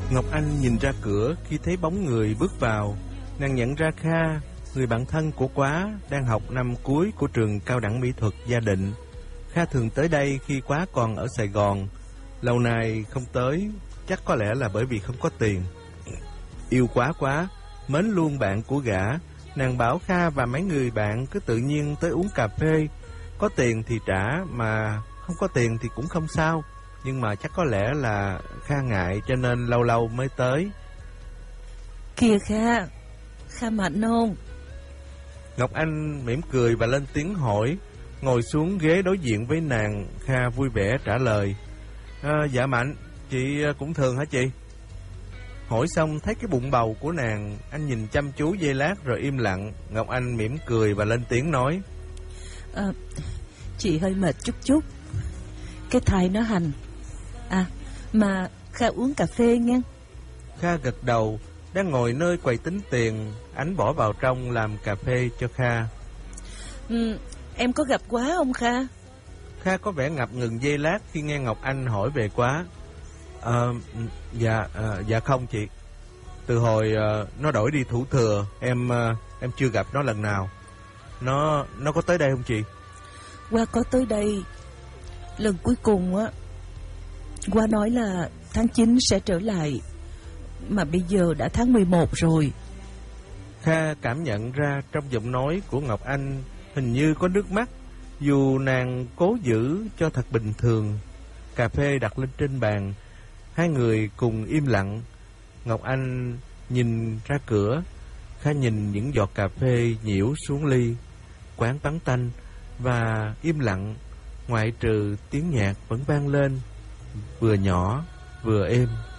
Ngọc Anh nhìn ra cửa khi thấy bóng người bước vào. Nàng nhận ra Kha, người bạn thân của Quá, đang học năm cuối của trường cao đẳng mỹ thuật Gia Định. Kha thường tới đây khi Quá còn ở Sài Gòn. Lâu nay không tới, chắc có lẽ là bởi vì không có tiền. Yêu Quá quá, mến luôn bạn của gã, nàng bảo Kha và mấy người bạn cứ tự nhiên tới uống cà phê. Có tiền thì trả, mà không có tiền thì cũng không sao. Nhưng mà chắc có lẽ là Kha ngại cho nên lâu lâu mới tới. Kìa Kha, Kha mạnh không? Ngọc Anh mỉm cười và lên tiếng hỏi. Ngồi xuống ghế đối diện với nàng, Kha vui vẻ trả lời. Dạ mạnh, chị cũng thường hả chị? Hỏi xong thấy cái bụng bầu của nàng, anh nhìn chăm chú giây lát rồi im lặng. Ngọc Anh mỉm cười và lên tiếng nói. Chị hơi mệt chút. Cái thai nó hành. Mà Kha uống cà phê nghe. Kha gật đầu, đang ngồi nơi quầy tính tiền. Ánh bỏ vào trong làm cà phê cho Kha. Em có gặp Quá không Kha? Kha có vẻ ngập ngừng giây lát khi nghe Ngọc Anh hỏi về Quá. Dạ không chị. Từ hồi nó đổi đi thủ thừa, em chưa gặp nó lần nào. Nó có tới đây không chị? Quá có tới đây. Lần cuối cùng á, Quá nói là tháng 9 sẽ trở lại, mà bây giờ đã tháng 11 rồi. Kha cảm nhận ra trong giọng nói của Ngọc Anh hình như có nước mắt, dù nàng cố giữ cho thật bình thường. Cà phê đặt lên trên bàn, hai người cùng im lặng. Ngọc Anh nhìn ra cửa, Kha nhìn những giọt cà phê nhiễu xuống ly. Quán vắng tanh và im lặng, ngoại trừ tiếng nhạc vẫn vang lên, vừa nhỏ vừa êm.